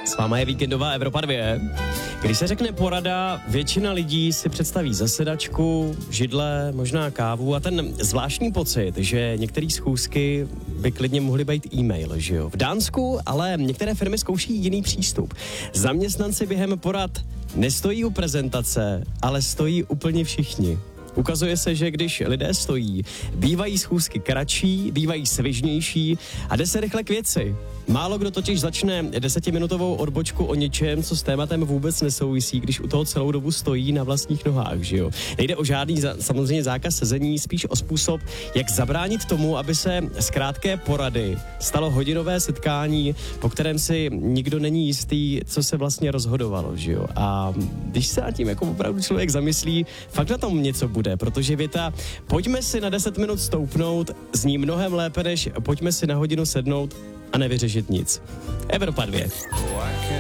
S váma je víkendová Evropa 2. Když se řekne porada, většina lidí si představí zasedačku, židle, možná kávu a ten zvláštní pocit, že některé schůzky by klidně mohly být e-mail, že jo? V Dánsku ale některé firmy zkouší jiný přístup. Zaměstnanci během porad nestojí u prezentace, ale stojí úplně všichni. Ukazuje se, že když lidé stojí, bývají schůzky kratší, bývají svižnější a jde se rychle k věci. Málo kdo totiž začne 10minutovou odbočku o něčem, co s tématem vůbec nesouvisí, když u toho celou dobu stojí na vlastních nohách, že jo. Nejde o žádný samozřejmě zákaz sezení, spíš o způsob, jak zabránit tomu, aby se z krátké porady stalo hodinové setkání, po kterém si nikdo není jistý, co se vlastně rozhodovalo, že jo. A když se nad tím jako opravdu člověk zamyslí, fakt na tom něco bude, protože věta pojďme si na 10 minut stoupnout zní mnohem lépe, než pojďme si na hodinu sednout a nevyřešit nic. Evropa 2.